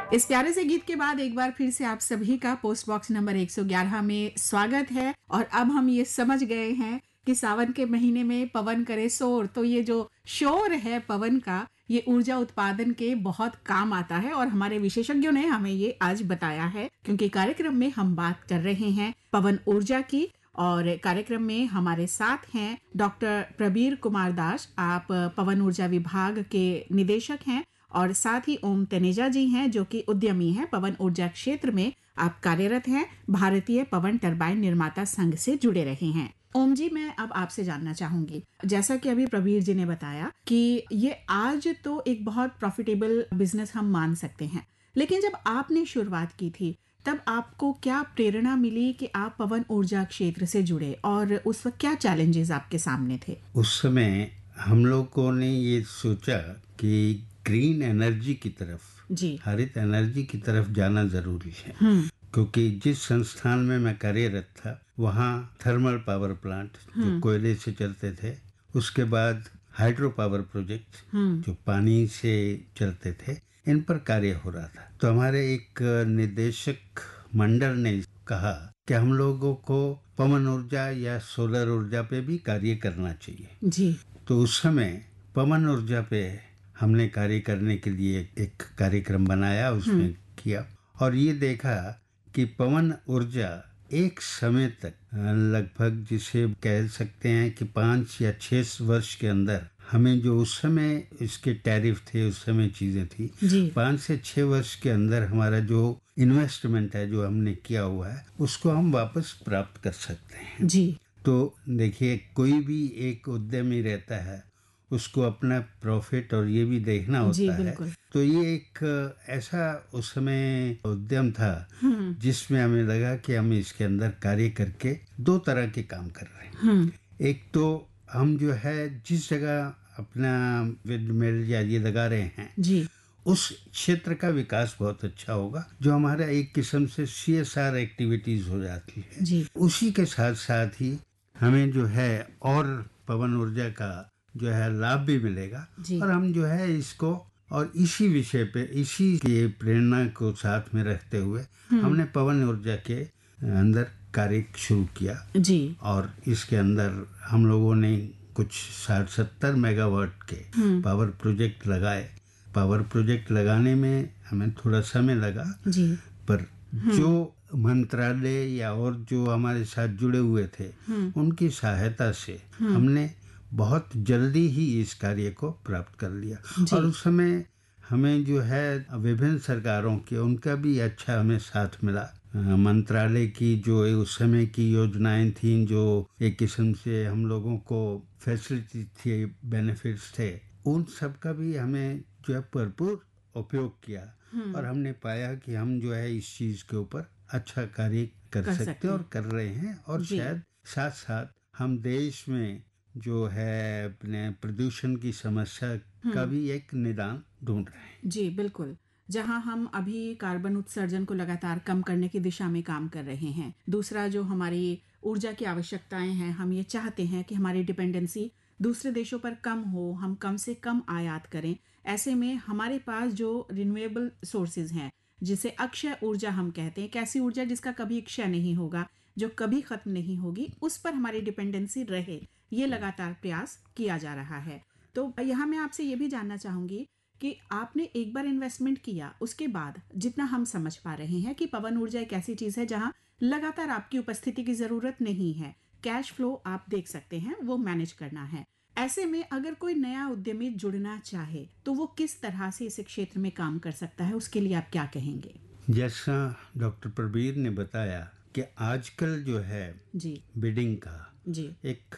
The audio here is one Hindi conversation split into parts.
इस प्यारे से गीत के बाद एक बार फिर से आप सभी का पोस्ट बॉक्स नंबर 111 में स्वागत है। और अब हम ये समझ गए हैं कि सावन के महीने में पवन करे शोर, तो ये जो शोर है पवन का, ये ऊर्जा उत्पादन के बहुत काम आता है और हमारे विशेषज्ञों ने हमें ये आज बताया है, क्योंकि कार्यक्रम में हम बात कर रहे हैं पवन ऊर्जा की। और कार्यक्रम में हमारे साथ हैं डॉक्टर प्रबीर कुमार दास, आप पवन ऊर्जा विभाग के निदेशक हैं, और साथ ही ओम तनेजा जी हैं जो कि उद्यमी हैं, पवन ऊर्जा क्षेत्र में आप कार्यरत हैं, भारतीय पवन टरबाइन निर्माता संघ से जुड़े रहे हैं। ओम जी, मैं अब आपसे जानना चाहूंगी, जैसा कि अभी प्रबीर जी ने बताया कि ये आज तो एक बहुत प्रॉफिटेबल बिजनेस हम मान सकते हैं, लेकिन जब आपने शुरुआत की थी तब आपको क्या प्रेरणा मिली कि आप पवन ऊर्जा क्षेत्र से जुड़े, और उस वक्त क्या चैलेंजेस आपके सामने थे? उस समय हम लोगों ने ये सोचा कि ग्रीन एनर्जी की तरफ, जी, हरित एनर्जी की तरफ जाना जरूरी है, क्योंकि जिस संस्थान में मैं कार्यरत था वहाँ थर्मल पावर प्लांट जो कोयले से चलते थे, उसके बाद हाइड्रो पावर प्रोजेक्ट जो पानी से चलते थे, इन पर कार्य हो रहा था। तो हमारे एक निदेशक मंडल ने कहा कि हम लोगों को पवन ऊर्जा या सोलर ऊर्जा पे भी कार्य करना चाहिए। जी, तो उस समय पवन ऊर्जा पे हमने कार्य करने के लिए एक कार्यक्रम बनाया, उसमें किया, और ये देखा कि पवन ऊर्जा एक समय तक लगभग जिसे कह सकते हैं कि 5 या 6 वर्ष के अंदर हमें जो उस समय इसके टैरिफ थे, उस समय चीजें थी, 5 से 6 वर्ष के अंदर हमारा जो इन्वेस्टमेंट है, जो हमने किया हुआ है, उसको हम वापस प्राप्त कर सकते हैं। जी, तो देखिए, कोई भी एक उद्यमी रहता है, उसको अपना प्रॉफिट और ये भी देखना जी, होता है। बिल्कुल। तो ये एक ऐसा उस समय उद्यम था जिसमें हमें लगा कि हम इसके अंदर कार्य करके 2 तरह के काम कर रहे हैं। एक तो हम जो है जिस जगह अपना विंडमिल या ये लगा रहे हैं, जी, उस क्षेत्र का विकास बहुत अच्छा होगा, जो हमारा एक किस्म से CSR एक्टिविटीज हो जाती है। जी, उसी के साथ साथ ही हमें जो है और पवन ऊर्जा का जो है लाभ भी मिलेगा, जी, और हम जो है इसको, और इसी विषय पे, इसी के प्रेरणा को साथ में रखते हुए हमने पवन ऊर्जा के अंदर कार्य शुरू किया। जी, और इसके अंदर हम लोगों ने कुछ 60-70 मेगावाट के पावर प्रोजेक्ट लगाए। पावर प्रोजेक्ट लगाने में हमें थोड़ा समय लगा, जी, पर जो मंत्रालय या और जो हमारे साथ जुड़े हुए थे, उनकी सहायता से हमने बहुत जल्दी ही इस कार्य को प्राप्त कर लिया। और उस समय हमें जो है विभिन्न सरकारों के, उनका भी अच्छा हमें साथ मिला। मंत्रालय की जो उस समय की योजनाएं थीं, जो एक किस्म से हम लोगों को फैसिलिटी थी, बेनिफिट्स थे, उन सब का भी हमें जो है भरपूर उपयोग किया, और हमने पाया कि हम जो है इस चीज के ऊपर अच्छा कार्य कर सकते हैं और कर रहे हैं। और शायद साथ साथ हम देश में जो है अपने प्रदूषण की समस्या का भी एक निदान ढूंढ रहे हैं। जी, बिल्कुल। जहाँ हम अभी कार्बन उत्सर्जन को लगातार कम करने की दिशा में काम कर रहे हैं, दूसरा जो हमारी ऊर्जा की आवश्यकताएं हैं, हम ये चाहते हैं कि हमारी डिपेंडेंसी दूसरे देशों पर कम हो, हम कम से कम आयात करें। ऐसे में हमारे पास जो रिन्यूएबल सोर्सेज हैं, जिसे अक्षय ऊर्जा हम कहते हैं, एक ऐसी ऊर्जा जिसका कभी क्षय नहीं होगा, जो कभी खत्म नहीं होगी, उस पर हमारी डिपेंडेंसी रहे, ये लगातार प्रयास किया जा रहा है। तो यहाँ मैं आपसे ये भी जानना चाहूंगी कि आपने एक बार इन्वेस्टमेंट किया, उसके बाद जितना हम समझ पा रहे हैं कि पवन ऊर्जा एक ऐसी चीज है जहां लगातार आपकी उपस्थिति की जरूरत नहीं है, कैश फ्लो आप देख सकते हैं, वो मैनेज करना है। ऐसे में अगर कोई नया उद्यमी जुड़ना चाहे तो वो किस तरह से इस क्षेत्र में काम कर सकता है, उसके लिए आप क्या कहेंगे? जैसा डॉक्टर प्रबीर ने बताया कि आजकल जो है जी, बिडिंग का जी, एक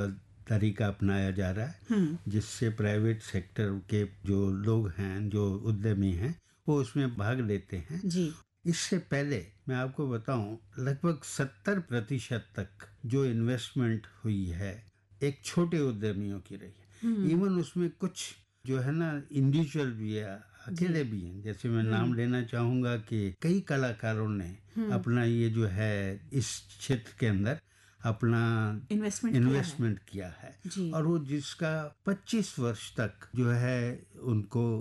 तरीका अपनाया जा रहा है, जिससे प्राइवेट सेक्टर के जो लोग हैं, जो उद्यमी हैं, वो उसमें भाग लेते हैं। जी, इससे पहले मैं आपको बताऊं, लगभग 70% तक जो इन्वेस्टमेंट हुई है एक छोटे उद्यमियों की रही है। इवन उसमें कुछ जो है ना इंडिविजुअल भी है, अकेले भी हैं। जैसे मैं नाम लेना चाहूंगा कि कई कलाकारों ने अपना ये जो है इस क्षेत्र के अंदर अपना इन्वेस्टमेंट किया है, जी, और वो जिसका 25 वर्ष तक जो है उनको